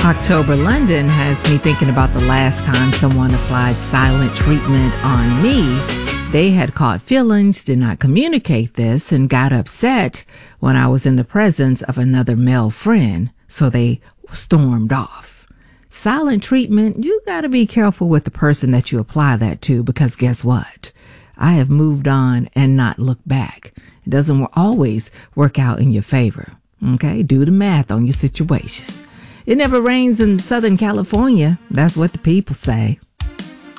October London has me thinking about the last time someone applied silent treatment on me. They had caught feelings, did not communicate this, and got upset when I was in the presence of another male friend, so they stormed off. Silent treatment, you got to be careful with the person that you apply that to, because guess what? I have moved on and not looked back. It doesn't always work out in your favor. Okay, do the math on your situation. It never rains in Southern California. That's what the people say.